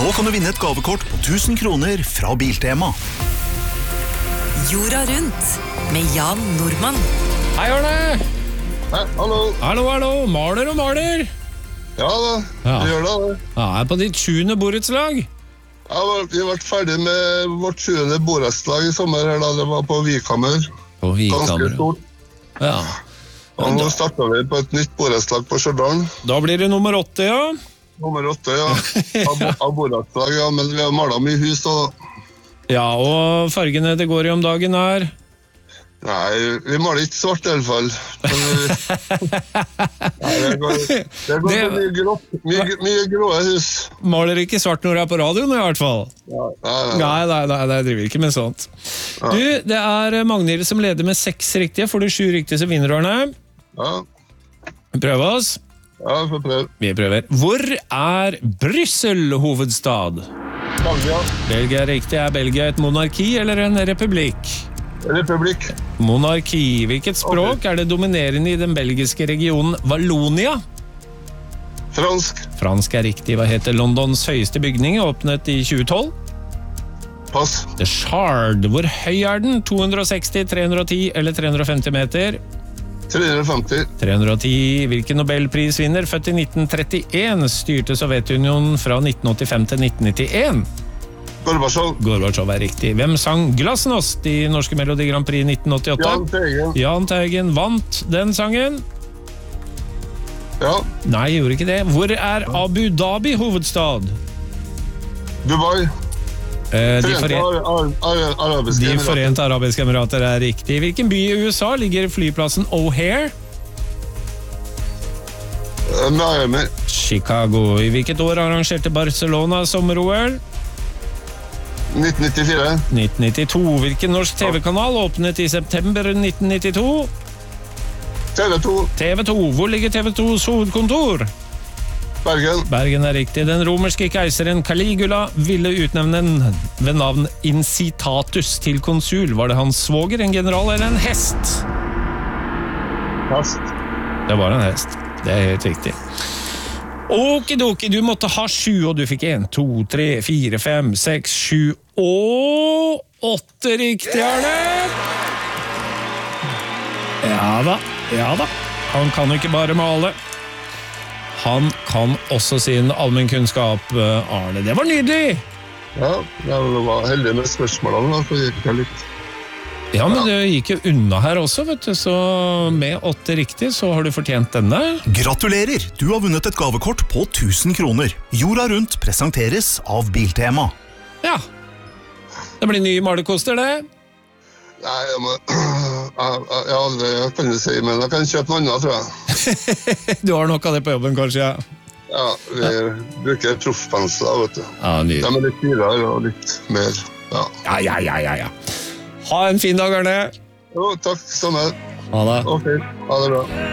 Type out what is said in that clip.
Nå kan du vinne et gavekort på 1000 kroner fra Biltema. Jorda rundt med Jan Nordmann. Hei, Arne! Hei, hallo. Hallo, maler og maler. Ja da, vi gjør det. Ja, jeg er på ditt 7. borettslag. Ja, vi har vært ferdig med vårt 7. borettslag i sommer her da, det var på Vikhammer. På Vikhammer, ganske stort. Ja. Og nå startet vi på et nytt borettslag på Stjørdalen. Da blir det nummer 8, ja. Nummer 8, ja. Av borettslag, ja, men vi har malet mye hus da. Ja, og fargene det går i om dagen her. Nei, vi maler ikke svart i alle fall. Nei, det går mye grått, mye gråe hus. Maler ikke svart når du er på radioen i hvert fall. Nei, Nei, jeg driver ikke med sånt. Du, det er Magnhild som leder med 6 riktige. Får du 7 riktige så vinner du, Arne. Ja. Prøv oss. Ja, vi får prøve. Vi prøver. Hvor er Brussel hovedstad? Belgia. Belgia er riktig. Er Belgia et monarki eller en republikk? Republikk. Monarki. Hvilket språk er det dominerende i den belgiske regionen Wallonia? Fransk. Fransk er riktig. Hva heter Londons høyeste bygning, åpnet i 2012? Pass. The Shard. Hvor høy er den? 260, 310 eller 350 meter? 350. 310. Hvilken Nobelprisvinner, født i 1931, styrte Sovjetunionen fra 1985 til 1991? Gorbatsjov er riktig. Hvem sang Glasnost i Norske Melodi Grand Prix 1988? Jahn Teigen. Jahn Teigen vant den sangen. Ja. Nei, gjorde ikke det. Hvor er Abu Dhabi hovedstad? Dubai. De Forente Arabiske Emirater er riktig. Hvilken by i USA ligger flyplassen O'Hare? Miami. Chicago. I hvilket år arrangerte Barcelona sommer-OL? 1994. 1992. Hvilken norsk TV-kanal åpnet i september 1992? TV2. TV2. Hvor ligger TV2s hovedkontor? Bergen. Bergen er riktig. Den romerske keiseren Caligula ville utnevne en ved navn Incitatus til konsul. Var det hans svoger, en general eller en hest? Hest. Det var en hest. Det er helt riktig. Okidoki, du måtte ha 7, og du fikk 1, 2, 3, 4, 5, 6, 7 og 8 riktig, Arne! Ja da. Han kan ikke bare male. Han kan også sin allmennkunnskap, Arne. Det var nydelig! Ja, jeg var heldig med spørsmålene, for det gikk litt. Ja, men det gikk jo unna her også, vet du. Så med 8 riktig, så har du fortjent denne. Gratulerer! Du har vunnet et gavekort på 1000 kroner. Jorda rundt presenteres av Biltema. Ja. Det blir nye malerkoster, det. Nei, det kan jeg si, men jeg kan kjøpe noe annet, tror jeg. Du har nok av det på jobben, kanskje, ja. Ja, vi bruker proffpensler, vet du. Ja, nydelig. De er litt dyrere og litt mer, ja. Ja. Ha en fin dag, Arne. Jo, takk, sånn er. Ha det. Ok, ha det bra.